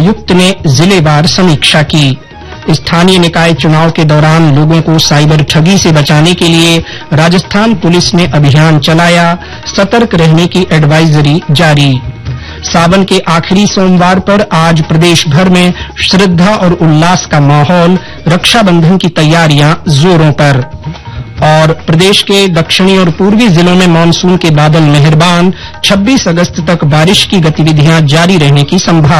आयुक्त ने जिलेवार समीक्षा की। स्थानीय निकाय चुनाव के दौरान लोगों को साइबर ठगी से बचाने के लिए राजस्थान पुलिस ने अभियान चलाया, सतर्क रहने की एडवाइजरी जारी। सावन के आखिरी सोमवार पर आज प्रदेश भर में श्रद्धा और उल्लास का माहौल, रक्षाबंधन की तैयारियां जोरों पर। और प्रदेश के दक्षिणी और पूर्वी जिलों में मानसून के बादल मेहरबान, 26 अगस्त तक बारिश की गतिविधियां जारी रहने की संभावना।